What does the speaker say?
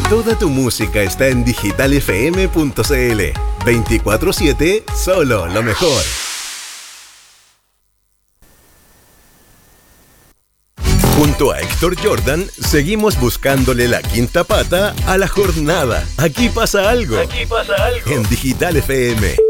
Toda tu música está en digitalfm.cl. 24/7, solo lo mejor. Junto a Héctor Jordan, seguimos buscándole la quinta pata a la jornada. Aquí pasa algo. En Digital FM.